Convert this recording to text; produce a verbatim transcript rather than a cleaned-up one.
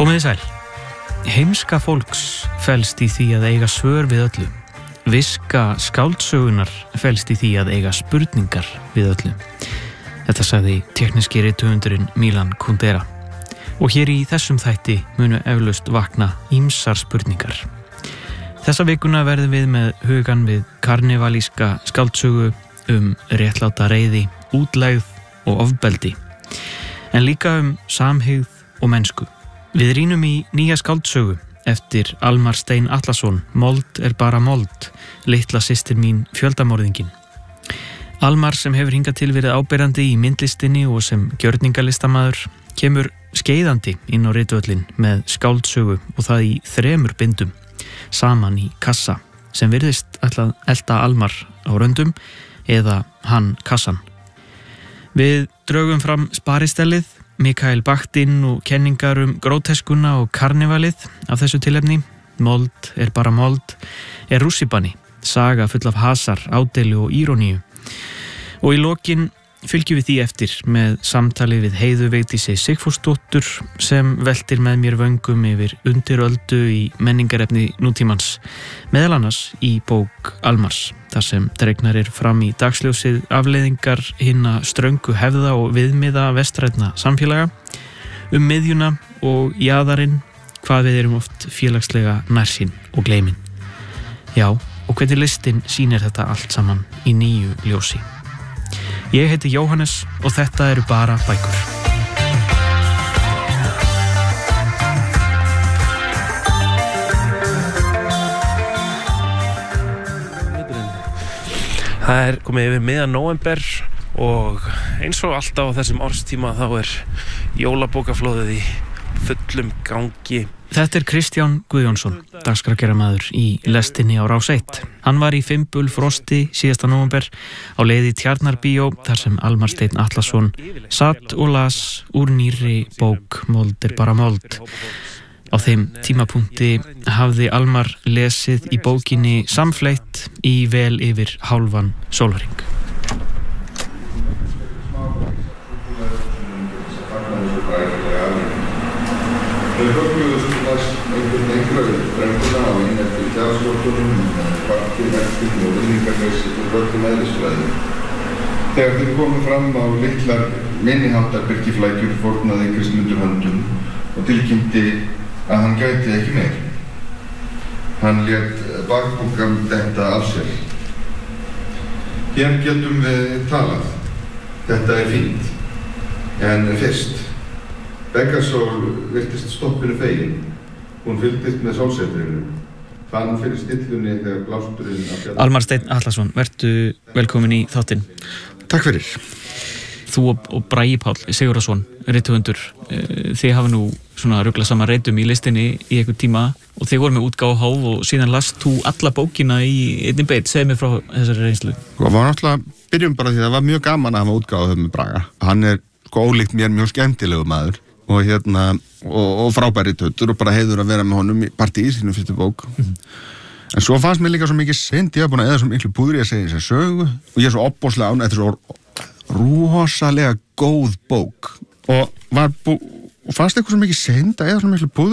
Komið þið sæl. Heimska fólks felst í því að eiga svör við öllu. Viska skáldsögunar felst í því að eiga spurningar við öllu. Þetta sagði tekníski rithöfundurinn Milan Kundera. Og hér í þessum þætti munu eflaust vakna ýmsar spurningar. Þessa vikuna verðum við með hugan við karnevalíska skáldsögu um réttláta reiði, útlegð og ofbeldi. En líka um samhygð og mennsku. Við rýnum í nýja skáldsögu eftir Almar Stein Atlason, Mold er bara mold, litla systir mín fjöldamorðingin. Almar, sem hefur hingað til verið áberandi í myndlistinni og sem gjörningalistamaður, kemur skeiðandi inn á ritvöllin með skáldsögu og það í þremur bindum, saman í kassa, sem virðist ætlað elta Almar á röndum eða hann kassan. Við drögum fram sparistellið, Mikael Bakhtin og kenningar um gróteskuna og karnevalið af þessu tilefni. Mold er bara mold er rússíbani, saga full af hasar, ádeilu og íróníu. Og í lokin fylgjum við því eftir með samtali við Heiðu Vigdísi Sigfúsdóttur sem veltir með mér vöngum yfir undiröldu í menningarefni nútímans, meðal annars í bók Almars, þar sem dregnar er fram í dagsljósið afleiðingar hinna ströngu hefða og viðmiða vestrænna samfélaga, um miðjuna og jaðarinn, hvað við erum oft félagslega nærsýn og gleymin. Já, og hvernig listin sýnir þetta allt saman í nýju ljósi. Ég heiti Jóhannes og þetta eru bara bækur. Það er komið yfir miðjan nóvember og eins og alltaf á þessum árstíma þá er jólabókaflóðið í fullum gangi. Þetta er Kristján Guðjónsson, dagskrárgerðarmaður í lestinni á Rás eitt. Hann var í Fimbulfrosti síðasta nóvember á leið í Tjarnarbíó þar sem Almar Steinn Atlason satt og las úr nýrri bók Mold er bara mold. Á þeim tímapunkti hafði Almar lesið í bókinni samfleytt í vel yfir hálfan sólarhring. Þau höfnuðust næst einhvern einhverju brenguna á inneftir tjáðsvörtunum, kvartir, verktum og vinningarleysi og völdum eðlisfræði. Þegar þeir komu fram á litlar minniháttar birkiflækjur fórnaði Kristmundur höndum og tilkynnti að hann gæti ekki meir. Hann lét bakbúkan detta af sér. Hér getum við talað. Þetta er fínt. En fyrst. Beggarsól virtist stoppinu fegin. Hún fylgdist með sólsetrinu. Fann fyrir stillunni þegar blásturinn af fjall... Almar Steinn Atlason, vertu velkomin í þáttinn. Takk fyrir. Þú og, og Bragi Páll Sigurðarson, rithöfundur, þið hafa nú svona ruglað saman reitum í listinni í einhvern tíma og þið voru með útgáfu hóf og síðan last þú alla bókina í einni beit. Segð mér frá þessari reynslu. Það var náttúrulega, byrjum bara því að það var mjög gaman að hafa útgáfu með Braga. Hann er sko ólíkt mér mjög skemmtilegu maður og hérna, og, og frábæri rithöfundur og bara heiður að vera með honum í partí í sínu fyrstu bók. Mm-hmm. En svo fannst mér líka svo mikið synd, ég var búin að eða svo miklu púðri að segja þessa sögu og ég er svo opbóðslega án, þetta er svo rosalega góð bók og var bú, og fannst eitthvað svo mikið synd að eða svo miklu púðri